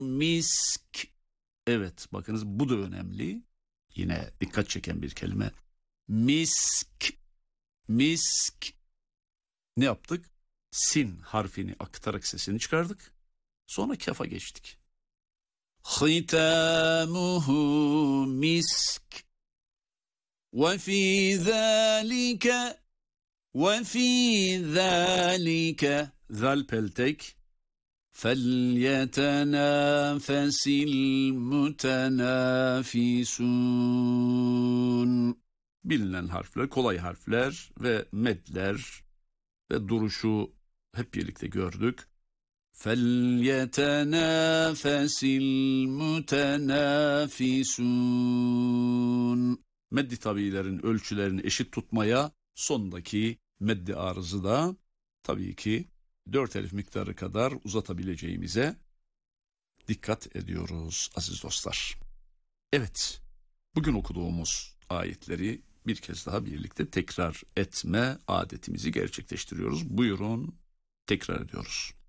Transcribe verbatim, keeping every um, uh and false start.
misk. Evet, bakınız bu da önemli. Yine dikkat çeken bir kelime. Misk. Misk. Ne yaptık? Sin harfini aktarak sesini çıkardık. Sonra kafa geçtik. Hitamuhu misk. Ve fî zâlike. Ve fî zâlike. Zal peltek. فَلْيَتَنَافَسِ الْمُتَنَافِسُونَ. Bilinen harfler, kolay harfler ve medler ve duruşu hep birlikte gördük. فَلْيَتَنَافَسِ الْمُتَنَافِسُونَ. Meddi tabiilerin ölçülerini eşit tutmaya sondaki meddi arızı da tabii ki dört elif miktarı kadar uzatabileceğimize dikkat ediyoruz aziz dostlar. Evet, bugün okuduğumuz ayetleri bir kez daha birlikte tekrar etme adetimizi gerçekleştiriyoruz. Buyurun, tekrar ediyoruz.